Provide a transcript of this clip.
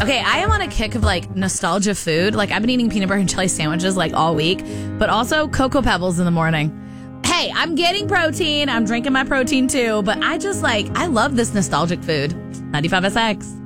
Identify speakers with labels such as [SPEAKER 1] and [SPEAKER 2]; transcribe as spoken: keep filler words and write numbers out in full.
[SPEAKER 1] Okay, I am on a kick of like nostalgia food. Like I've been eating peanut butter and jelly sandwiches like all week, but also Cocoa Pebbles in the morning. Hey, I'm getting protein. I'm drinking my protein too, but I just like, I love this nostalgic food. ninety-five S X.